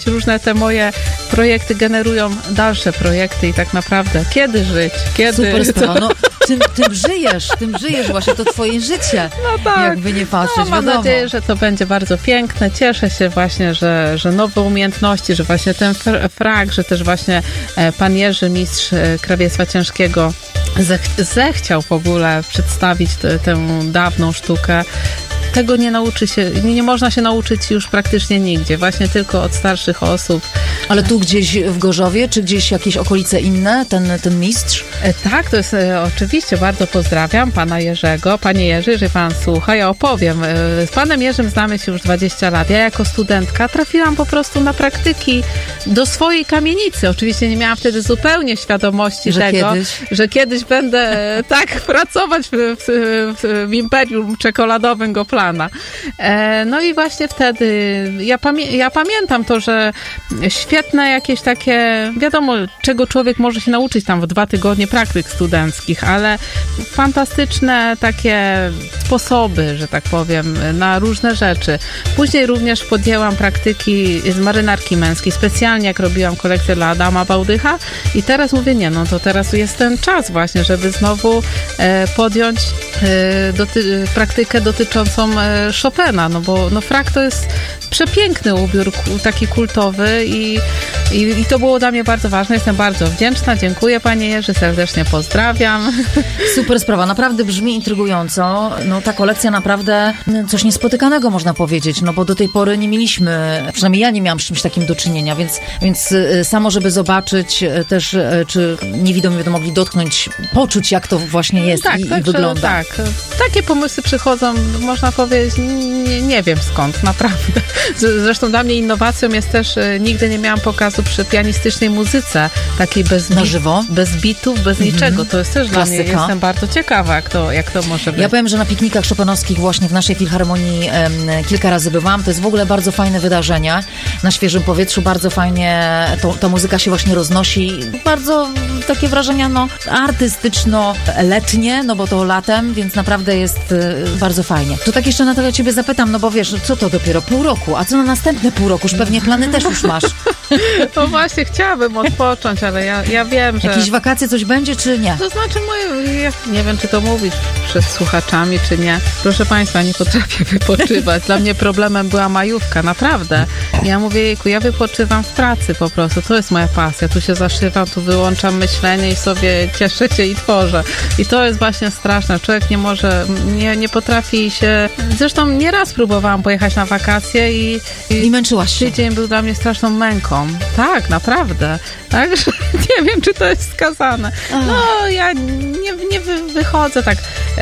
różne te moje projekty generują dalsze projekty i tak naprawdę kiedy żyć, kiedy... Super sprawa, no tym żyjesz właśnie, to twoje życie, no tak. Jakby nie patrzeć, mam nadzieję, że to będzie bardzo piękne, cieszę się właśnie, że nowe umiejętności, że właśnie ten frag, że też właśnie pan Jerzy, mistrz krawiectwa ciężkiego zechciał w ogóle przedstawić tę dawną sztukę. Tego nie nauczy się, nie można się nauczyć już praktycznie nigdzie, właśnie tylko od starszych osób. Ale tu gdzieś w Gorzowie, czy gdzieś jakieś okolice inne, ten mistrz? Tak, to jest oczywiście, bardzo pozdrawiam pana Jerzego. Panie Jerzy, jeżeli pan słucha, ja opowiem. Z panem Jerzym znamy się już 20 lat. Ja jako studentka trafiłam po prostu na praktyki do swojej kamienicy. Oczywiście nie miałam wtedy zupełnie świadomości że kiedyś będę tak pracować w imperium czekoladowym Goplana. No i właśnie wtedy ja pamiętam to, że świetne jakieś takie, wiadomo, czego człowiek może się nauczyć tam w 2 tygodnie praktyk studenckich, ale fantastyczne takie sposoby, że tak powiem, na różne rzeczy. Później również podjęłam praktyki z marynarki męskiej, specjalnie jak robiłam kolekcję dla Adama Bałdycha i teraz mówię, to teraz jest ten czas właśnie, żeby znowu podjąć praktykę dotyczącą Chopina, no bo frag to jest przepiękny ubiór, taki kultowy i to było dla mnie bardzo ważne. Jestem bardzo wdzięczna. Dziękuję panie Jerzy, serdecznie pozdrawiam. Super sprawa, naprawdę brzmi intrygująco. No ta kolekcja naprawdę coś niespotykanego można powiedzieć, no bo do tej pory nie mieliśmy, przynajmniej ja nie miałam z czymś takim do czynienia, więc samo, żeby zobaczyć też, czy niewidomi będą mogli dotknąć, poczuć jak to właśnie jest i wygląda. Tak, takie pomysły przychodzą, można powiedzieć, nie wiem skąd, naprawdę. Zresztą dla mnie innowacją jest też, nigdy nie miałam pokazu przy pianistycznej muzyce, takiej na żywo, bez bitów, bez niczego. To jest też klasyka. Dla mnie, jestem bardzo ciekawa, jak to może być. Ja powiem, że na piknikach chopinowskich właśnie w naszej filharmonii kilka razy byłam. To jest w ogóle bardzo fajne wydarzenie na świeżym powietrzu, bardzo fajnie ta muzyka się właśnie roznosi. Bardzo takie wrażenia, artystyczno-letnie, bo to latem, więc naprawdę jest bardzo fajnie. To tak jeszcze Natalia ciebie zapytam, bo wiesz, co to dopiero pół roku, a co na następne pół roku? Już pewnie plany też już masz. No właśnie, chciałabym odpocząć, ale ja wiem, że... Jakieś wakacje, coś będzie, czy nie? To znaczy ja nie wiem, czy to mówić przed słuchaczami, czy nie. Proszę państwa, nie potrafię wypoczywać. Dla mnie problemem była majówka, naprawdę. Ja mówię, jejku, ja wypoczywam w pracy po prostu. To jest moja pasja. Tu się zaszywam, tu wyłączam myślenie i sobie cieszę się i tworzę. I to jest właśnie straszne. Człowiek nie może, nie potrafi się... Zresztą nieraz próbowałam pojechać na wakacje i męczyłaś się. Tydzień był dla mnie straszną męką. Tak, naprawdę. Także nie wiem, czy to jest skazane. No, ja nie wychodzę tak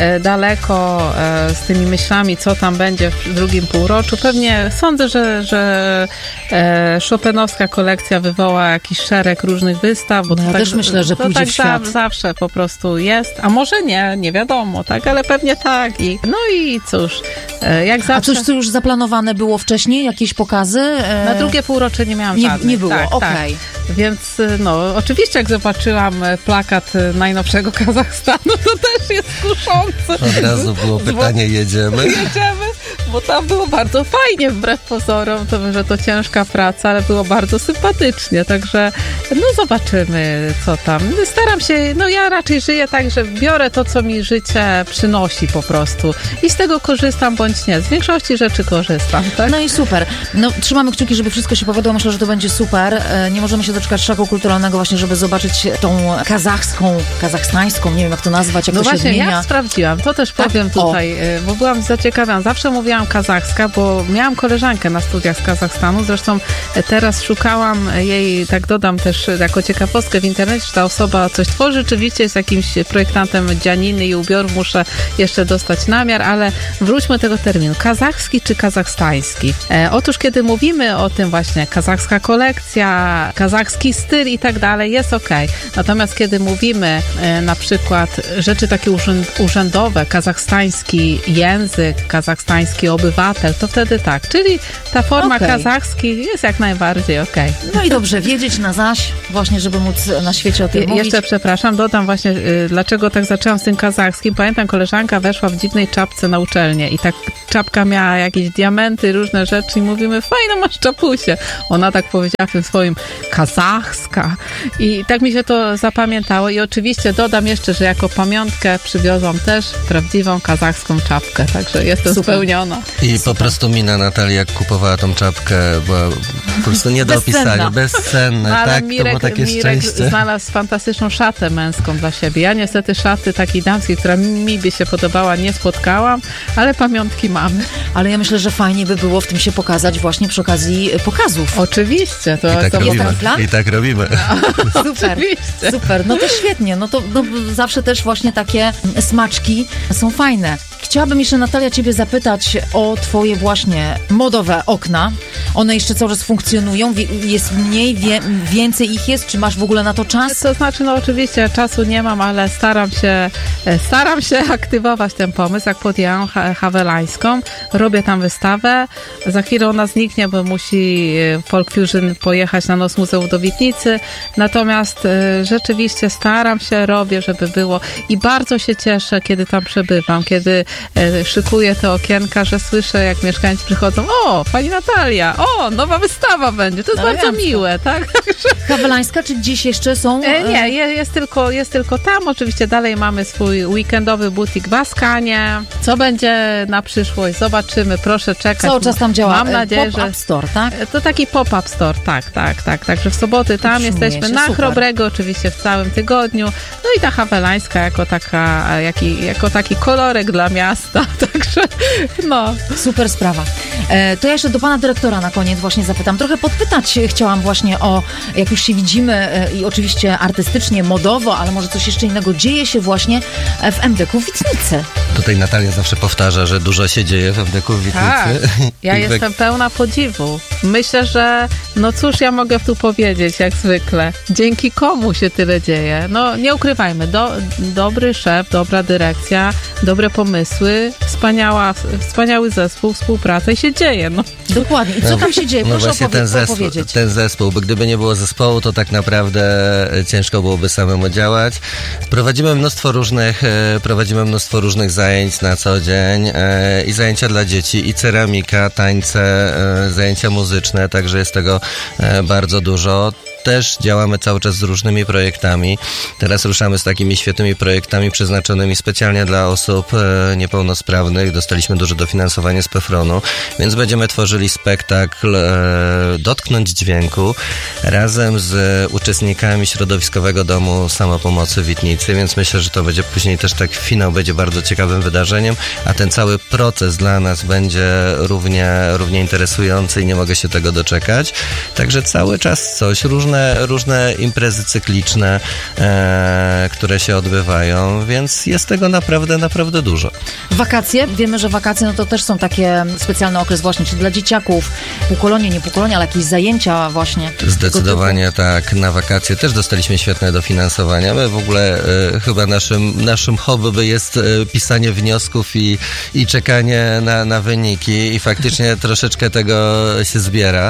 daleko z tymi myślami, co tam będzie w drugim półroczu. Pewnie sądzę, że chopinowska kolekcja wywoła jakiś szereg różnych wystaw. Bo ja też myślę, że pójdzie tak w świat. Zawsze po prostu jest. A może nie wiadomo, tak? Ale pewnie tak. No i cóż, jak zawsze... A coś, co już zaplanowane było wcześniej? Jakieś pokazy? Na drugie półrocze nie miałam żadnych. Nie było, okej. Tak. Więc oczywiście jak zobaczyłam plakat najnowszego Kazachstanu, to też jest kuszące. Od razu było pytanie, jedziemy? Jedziemy, bo tam było bardzo fajnie, wbrew pozorom, że to ciężka praca, ale było bardzo sympatycznie, także zobaczymy, co tam. Staram się, ja raczej żyję tak, że biorę to, co mi życie przynosi po prostu i z tego korzystam bądź nie. Z większości rzeczy korzystam, tak? No i super. Trzymamy kciuki, żeby wszystko się powiodło. Myślę, że to będzie super. Nie możemy się doczekać szoku kulturalnego właśnie, żeby zobaczyć tą kazachstańską, nie wiem jak to nazwać, jak to się zmienia. Ja sprawdziłam, to też powiem tutaj, bo byłam zaciekawiona. Zawsze mówiłam kazachska, bo miałam koleżankę na studiach z Kazachstanu, zresztą teraz szukałam jej, tak dodam też jako ciekawostkę w internecie, że ta osoba coś tworzy, rzeczywiście jest jakimś projektantem dzianiny i ubiorów, muszę jeszcze dostać namiar, ale wróćmy do tego terminu. Kazachski czy kazachstański? Otóż kiedy mówimy o tym właśnie, kazachska kolekcja, kazachski styl i tak dalej, jest okej. Natomiast kiedy mówimy na przykład rzeczy takie urzędowe, kazachstański język, kazachstańskie polski obywatel, to wtedy tak. Czyli ta forma Okej. kazachski jest jak najbardziej okej. No i dobrze, wiedzieć na zaś, właśnie, żeby móc na świecie o tym mówić. Jeszcze przepraszam, dodam właśnie, dlaczego tak zaczęłam z tym kazachskim. Pamiętam, koleżanka weszła w dziwnej czapce na uczelnię i tak czapka miała jakieś diamenty, różne rzeczy i mówimy, fajno masz czapusie. Ona tak powiedziała w tym swoim kazachska i tak mi się to zapamiętało i oczywiście dodam jeszcze, że jako pamiątkę przywiozłam też prawdziwą kazachską czapkę, także jestem spełniona. I po prostu mina Natalia, jak kupowała tą czapkę, była po prostu nie do opisania, bezcenne, No, ale tak? Mirek, to było takie Mirek szczęście. znalazł fantastyczną szatę męską dla siebie. Ja niestety szaty takiej damskiej, która mi by się podobała, nie spotkałam, ale pamiątki mamy. Ale ja myślę, że fajnie by było w tym się pokazać właśnie przy okazji pokazów. Oczywiście. To I tak to robimy. taki plan? I tak robimy. Super, Oczywiście. super. No to świetnie. No to zawsze też właśnie takie smaczki są fajne. Chciałabym jeszcze, Natalia, ciebie zapytać o twoje właśnie modowe okna. One jeszcze cały czas funkcjonują? Jest mniej, więcej ich jest? Czy masz w ogóle na to czas? To znaczy, no oczywiście czasu nie mam, ale staram się aktywować ten pomysł, jak podjęłam Hawelańską. Robię tam wystawę. Za chwilę ona zniknie, bo musi Folk Fusion pojechać na Noc Muzeum do Witnicy. Natomiast rzeczywiście staram się, robię, żeby było i bardzo się cieszę, kiedy tam przebywam, kiedy szykuję te okienka, że słyszę, jak mieszkańcy przychodzą, o, pani Natalia, o, nowa wystawa będzie. To jest bardzo miłe, tak? Hawelańska, czy gdzieś jeszcze są? Nie, jest tylko tam. Oczywiście dalej mamy swój weekendowy butik w Askanie. Co będzie na przyszłość? Zobaczymy. Proszę czekać. Cały czas tam działa. Mam nadzieję, Pop-up store, tak? To taki pop-up store, tak. Także w soboty tam Utrzymuje jesteśmy. się, Na super. Chrobrego oczywiście w całym tygodniu. No i ta Hawelańska jako taki kolorek dla miasta. Także no. Super sprawa. To ja jeszcze do pana dyrektora na koniec właśnie zapytam. Trochę podpytać chciałam właśnie o, jak już się widzimy i oczywiście artystycznie, modowo, ale może coś jeszcze innego dzieje się właśnie w MDK-u w Witnicy. Tutaj Natalia zawsze powtarza, że dużo się dzieje w MDK-u w Witnicy. Tak, ja I jestem pełna podziwu. Myślę, że no cóż ja mogę tu powiedzieć, jak zwykle. Dzięki komu się tyle dzieje? No nie ukrywajmy, dobry szef, dobra dyrekcja, dobre pomysły, wspaniały zespół, współpraca i się dzieje. No. Dokładnie. I co tam się dzieje? No Proszę właśnie opowiedzieć. ten zespół, bo gdyby nie było zespołu, to tak naprawdę ciężko byłoby samemu działać. Prowadzimy mnóstwo różnych zajęć na co dzień i zajęcia dla dzieci, i ceramika, tańce, zajęcia muzyczne, także jest tego bardzo dużo. Też działamy cały czas z różnymi projektami. Teraz ruszamy z takimi świetnymi projektami przeznaczonymi specjalnie dla osób niepełnosprawnych. Dostaliśmy duże dofinansowanie z PFRON-u, więc będziemy tworzyli spektakl Dotknąć Dźwięku razem z uczestnikami Środowiskowego Domu Samopomocy w Witnicy, więc myślę, że to będzie później też tak finał będzie bardzo ciekawym wydarzeniem, a ten cały proces dla nas będzie równie interesujący i nie mogę się tego doczekać. Także cały czas coś, różne imprezy cykliczne, które się odbywają, więc jest tego naprawdę dużo. Wakacje. Wiemy, że wakacje no to też są takie specjalny okres właśnie, czy dla dzieciaków, półkolonie, nie półkolonie, ale jakieś zajęcia właśnie. Zdecydowanie tak. Na wakacje też dostaliśmy świetne dofinansowania. My w ogóle chyba naszym hobby jest pisanie wniosków i czekanie na wyniki i faktycznie troszeczkę tego się zbiera.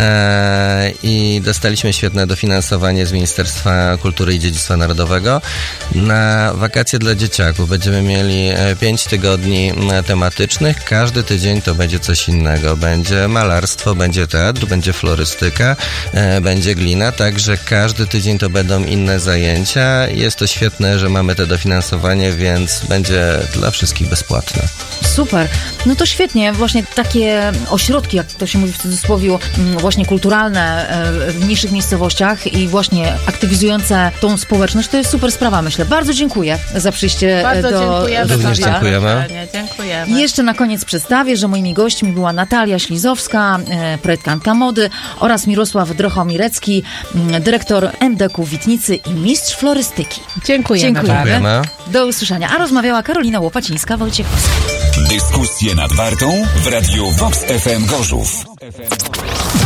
I dostaliśmy świetne dofinansowanie z Ministerstwa Kultury i Dziedzictwa Narodowego. Na wakacje dla dzieciaków będziemy mieli 5 tygodni tematycznych. Każdy tydzień to będzie coś innego. Będzie malarstwo, będzie teatr, będzie florystyka, będzie glina, także każdy tydzień to będą inne zajęcia. Jest to świetne, że mamy to dofinansowanie, więc będzie dla wszystkich bezpłatne. Super. No to świetnie. Właśnie takie ośrodki, jak to się mówi w cudzysłowie, właśnie kulturalne w mniejszych miejscowościach i właśnie aktywizujące tą społeczność, to jest super sprawa, myślę. Bardzo dziękuję za przyjście Bardzo dziękujemy. Również dziękujemy. I jeszcze na koniec przedstawię, że moimi gośćmi była Natalia Ślizowska, projektantka mody, oraz Mirosław Drochomirecki, dyrektor MDK-u w Witnicy i mistrz florystyki. Dziękujemy. Dziękujemy. Do usłyszenia. A rozmawiała Karolina Łopacińska-Wojciechowska. Dyskusje nad Wartą w Radiu Vox FM Gorzów.